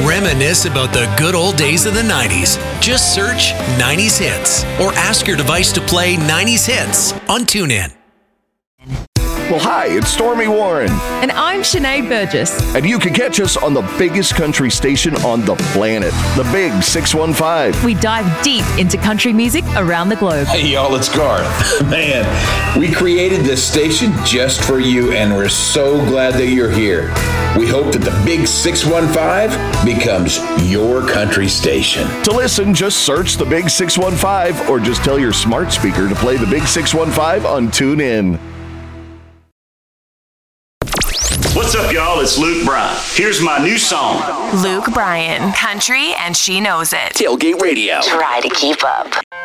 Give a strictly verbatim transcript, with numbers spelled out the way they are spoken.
Reminisce about the good old days of the nineties. Just search nineties Hits or ask your device to play nineties Hits on TuneIn. Well, hi, it's Stormy Warren. And I'm Sinead Burgess. And you can catch us on the biggest country station on the planet, the Big six one five. We dive deep into country music around the globe. Hey, y'all, it's Garth. Man, we created this station just for you, and we're so glad that you're here. We hope that the Big six one five becomes your country station. To listen, just search the Big six one five or just tell your smart speaker to play the Big six one five on TuneIn. What's up, y'all? It's Luke Bryan. Here's my new song. Luke Bryan, country, and she knows it. Tailgate Radio. Try to keep up.